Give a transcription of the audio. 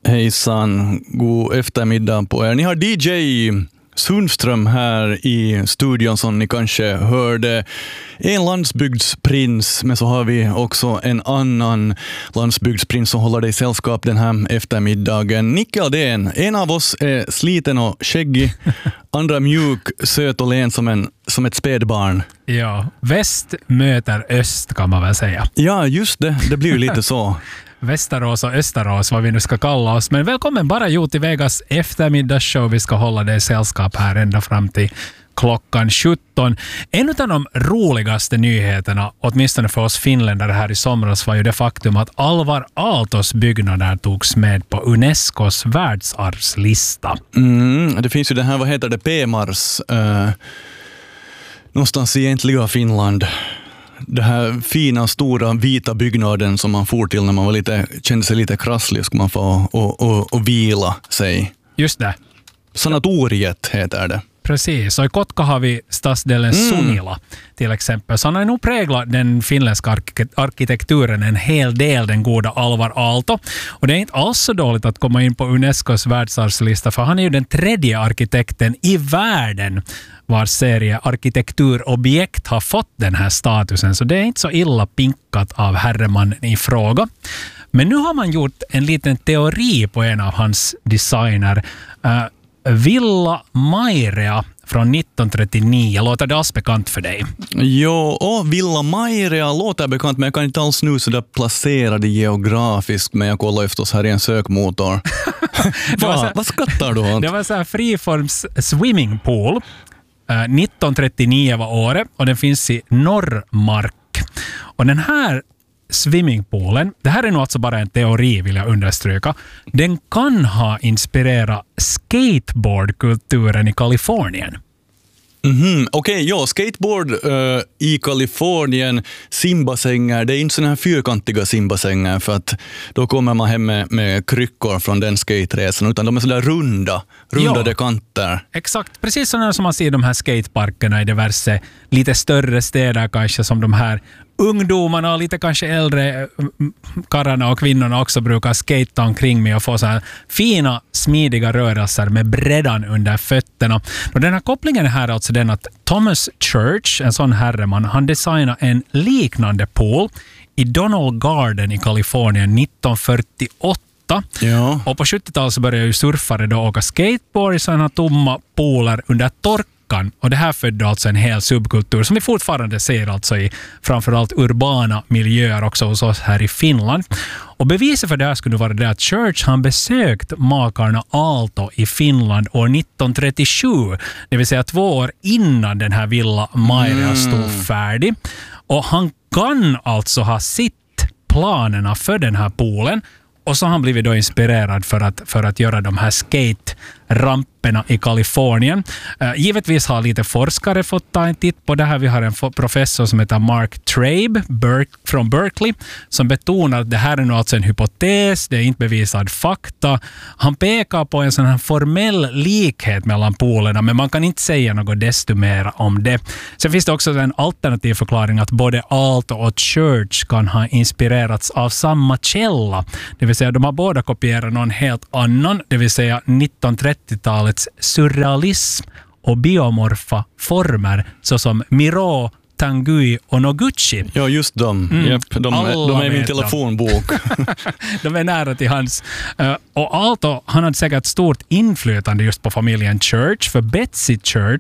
Hejsan, god eftermiddag på er. Ni har DJ Sundström här i studion som ni kanske hörde. En landsbygdsprins, men så har vi också en annan landsbygdsprins som håller dig i sällskap den här eftermiddagen. Nicke Aldén, en av oss är sliten och skäggig, andra mjuk, söt och len som ett spädbarn. Ja, väst möter öst kan man väl säga. Ja, just det. Det blir ju lite så. Västerås och Österås, vad vi nu ska kalla oss. Men välkommen bara gjort till Vegas eftermiddagsshow. Vi ska hålla dig sällskap här ända fram till klockan 17. En av de roligaste nyheterna, åtminstone för oss finländare här i somras, var ju det faktum att Alvar Aaltos byggnader togs med på Unescos världsarvslista. Det finns ju den här, vad heter det, P-mars någonstans i egentliga Finland. Det här fina, stora, vita byggnaden som man får till när man kände sig lite krasslig, ska man få och vila sig. Just det. Sanatoriet heter det. Precis, och i Kotka har vi stadsdelen Sunila till exempel. Så han har nog präglat den finländska arkitekturen en hel del, den goda Alvar Aalto. Och det är inte alls så dåligt att komma in på Unescos världsarvslista, för han är ju den tredje arkitekten i världen vars serie arkitekturobjekt har fått den här statusen. Så det är inte så illa pinkat av herremannen i fråga. Men nu har man gjort en liten teori på en av hans designer. Villa Mairea från 1939. Låter det alls bekant för dig? Jo, Villa Mairea låter bekant, men jag kan inte alls nu så där placera det geografiskt, men jag kollar förstås här i en sökmotor. Vad skrattar du åt? Det var så här friforms swimmingpool. 1939 var året och den finns i Norrmark. Och den här swimmingpoolen, det här är nog alltså bara en teori vill jag understryka, den kan ha inspirerat skateboardkulturen i Kalifornien. Okej, skateboard i Kalifornien, simbassänger, det är inte sådana här fyrkantiga simbassänger för att då kommer man hem med kryckor från den skateresan, utan de är sådär rundade kanter. Exakt, precis sådana som man ser de här skateparkerna i diverse lite större städer kanske, som de här ungdomarna och lite kanske äldre karlarna och kvinnorna också brukar skata omkring med och få så här fina, smidiga rörelser med breddan under fötterna. Och den här kopplingen är här alltså den att Thomas Church, en sån herreman, han designade en liknande pool i Donald Garden i Kalifornien 1948. Ja. Och på 70-talet så började ju surfare då åka skateboard i sådana tomma pooler under torkan. Och det här födde alltså en hel subkultur som vi fortfarande ser alltså i framförallt urbana miljöer också hos oss här i Finland. Och beviset för det här skulle vara det att Church han besökt makarna Aalto i Finland år 1937. Det vill säga 2 år innan den här Villa Mairea stod färdig. Och han kan alltså ha sett planerna för den här poolen. Och så har han blivit då inspirerad för att göra de här skate-ramperna i Kalifornien. Givetvis har lite forskare fått ta en titt på det här. Vi har en professor som heter Mark Trabe från Berkeley som betonar att det här är nog alltså en hypotes, det är inte bevisad fakta. Han pekar på en sån här formell likhet mellan polerna, men man kan inte säga något desto mer om det. Sen finns det också en alternativ förklaring att både Aalto och Church kan ha inspirerats av samma källa. Det vill säga de har båda kopierat någon helt annan, det vill säga 1930-talets surrealism och biomorfa former såsom Miro, Tanguy och Noguchi. Ja, just dem. De är i min telefonbok. De är nära till hans. Och Aalto, han hade säkert stort inflytande just på familjen Church, för Betsy Church